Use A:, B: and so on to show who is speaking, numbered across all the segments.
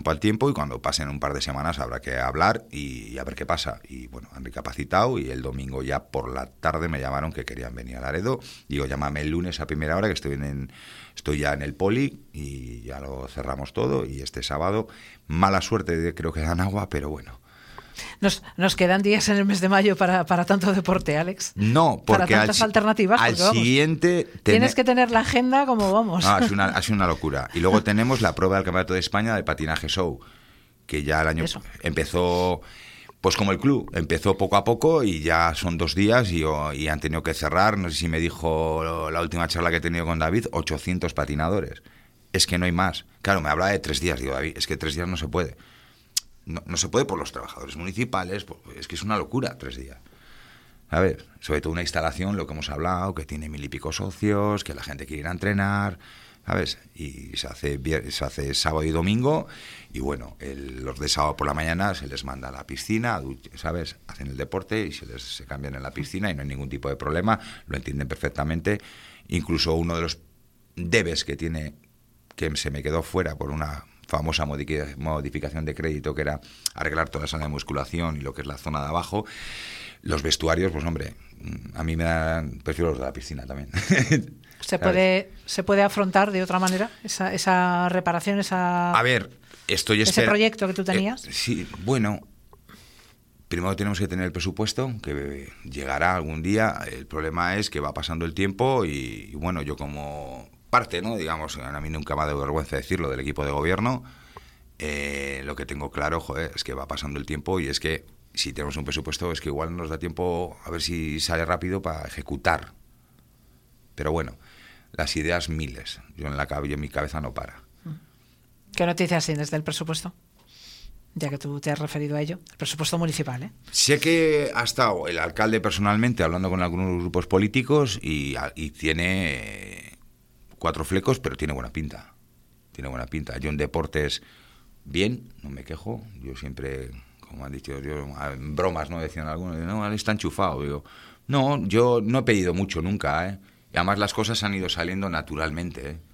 A: tiempo al tiempo, y cuando pasen un par de semanas habrá que hablar y a ver qué pasa. Y bueno, han recapacitado, y el domingo ya por la tarde me llamaron que querían venir a Laredo. Digo, llámame el lunes a primera hora, que estoy ya en el poli y ya lo cerramos todo. Y este sábado, mala suerte, creo que dan agua, pero bueno.
B: Nos quedan días en el mes de mayo para tanto deporte, Alex.
A: No, porque
B: para tantas alternativas.
A: Al siguiente...
B: Tienes que tener la agenda como vamos.
A: Ha sido una locura. Y luego tenemos la prueba del Campeonato de España de patinaje show, que ya el año empezó... Pues como el club, empezó poco a poco y ya son 2 días y han tenido que cerrar. No sé si me dijo la última charla que he tenido con David, 800 patinadores. Es que no hay más. Claro, me hablaba de 3 días. Digo, David, es que 3 días no se puede. No se puede por los trabajadores municipales, es que es una locura 3 días. ¿Sabes? Sobre todo una instalación, lo que hemos hablado, que tiene 1000 y pico socios, que la gente quiere ir a entrenar, ¿sabes? Y se hace sábado y domingo, y bueno, los de sábado por la mañana se les manda a la piscina, ¿sabes? Hacen el deporte y se cambian en la piscina y no hay ningún tipo de problema, lo entienden perfectamente. Incluso uno de los debes que tiene, que se me quedó fuera por una famosa modificación de crédito, que era arreglar toda la sala de musculación y lo que es la zona de abajo, los vestuarios, pues hombre, a mí prefiero los de la piscina también.
B: ¿Se puede afrontar de otra manera esa reparación,
A: a ver, ese
B: proyecto que tú tenías?
A: Sí, bueno, primero tenemos que tener el presupuesto, que llegará algún día. El problema es que va pasando el tiempo y bueno, yo como parte, ¿no? Digamos, a mí nunca me ha dado vergüenza decirlo, del equipo de gobierno, lo que tengo claro, es que va pasando el tiempo, y es que si tenemos un presupuesto es que igual nos da tiempo a ver si sale rápido para ejecutar. Pero bueno, las ideas miles. Yo en mi cabeza no para.
B: ¿Qué noticias tienes del presupuesto? Ya que tú te has referido a ello, el presupuesto municipal, ¿eh?
A: Sé que ha estado el alcalde personalmente hablando con algunos grupos políticos y tiene 4 flecos, pero tiene buena pinta. Tiene buena pinta. Yo en deportes, bien, no me quejo. Yo siempre, como han dicho, en bromas, ¿no? Decían algunos, no, él está enchufado. Digo, no, yo no he pedido mucho nunca, ¿eh? Y además las cosas han ido saliendo naturalmente, ¿eh?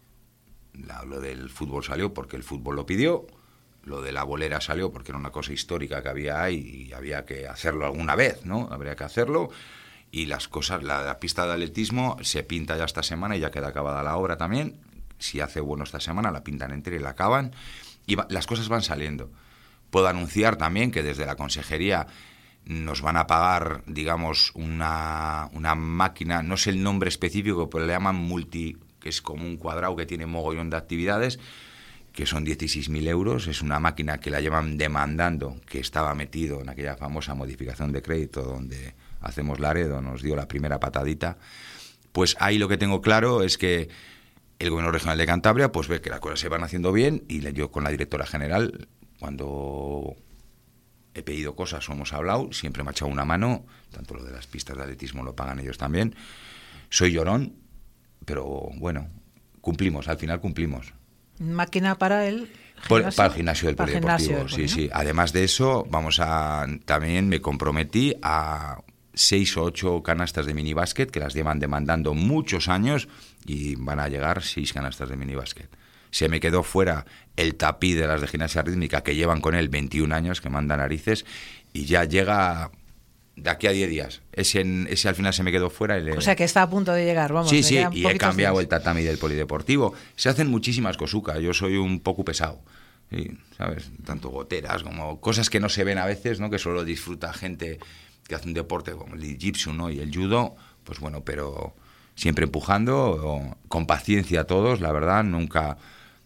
A: Lo del fútbol salió porque el fútbol lo pidió. Lo de la bolera salió porque era una cosa histórica que había ahí y había que hacerlo alguna vez, ¿no? Habría que hacerlo. Y las cosas, la pista de atletismo se pinta ya esta semana y ya queda acabada la obra también. Si hace bueno esta semana, la pintan entera y la acaban. Y las cosas van saliendo. Puedo anunciar también que desde la consejería nos van a pagar, digamos, una máquina, no sé el nombre específico, pero le llaman multi, que es como un cuadrado que tiene mogollón de actividades, que son 16.000 euros. Es una máquina que la llevan demandando, que estaba metido en aquella famosa modificación de crédito donde hacemos Laredo, nos dio la primera patadita. Pues ahí lo que tengo claro es que el Gobierno Regional de Cantabria pues ve que las cosas se van haciendo bien, y yo con la directora general, cuando he pedido cosas o hemos hablado, siempre me ha echado una mano. Tanto lo de las pistas de atletismo lo pagan ellos también. Soy llorón, pero bueno, cumplimos, al final cumplimos.
B: Máquina para el
A: gimnasio. Para el gimnasio del polideportivo, sí. Además de eso, también me comprometí a 6 o 8 canastas de minibásquet, que las llevan demandando muchos años, y van a llegar 6 canastas de minibásquet. Se me quedó fuera el tapiz de las de gimnasia rítmica, que llevan con él 21 años, que manda narices, y ya llega de aquí a 10 días. Ese al final se me quedó fuera.
B: O sea que está a punto de llegar, vamos.
A: Sí, y he cambiado el tatami del polideportivo. Se hacen muchísimas cosucas, yo soy un poco pesado. Sí, ¿sabes? Tanto goteras como cosas que no se ven a veces, ¿no? Que solo disfruta gente que hace un deporte como el jiu-jitsu, ¿no? Y el judo, pues bueno, pero siempre empujando, con paciencia todos, la verdad. Nunca,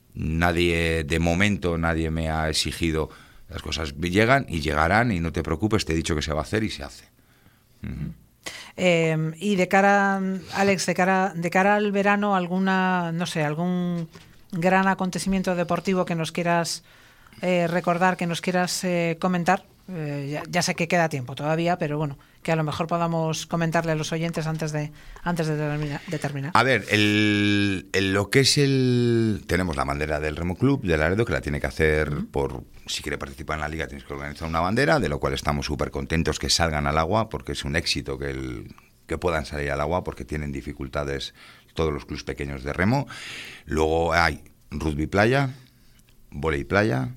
A: de momento nadie me ha exigido. Las cosas llegan y llegarán, y no te preocupes, te he dicho que se va a hacer y se hace. Uh-huh.
B: Y de cara, Alex, de cara al verano, algún gran acontecimiento deportivo que nos quieras recordar, que nos quieras comentar. Ya sé que queda tiempo todavía, pero bueno, que a lo mejor podamos comentarle a los oyentes antes de terminar.
A: A ver, lo que es tenemos la bandera del Remo Club de Laredo, que la tiene que hacer si quiere participar en la liga tienes que organizar una bandera, de lo cual estamos súper contentos que salgan al agua, porque es un éxito que puedan salir al agua, porque tienen dificultades todos los clubes pequeños de remo. Luego hay rugby playa, vóley playa,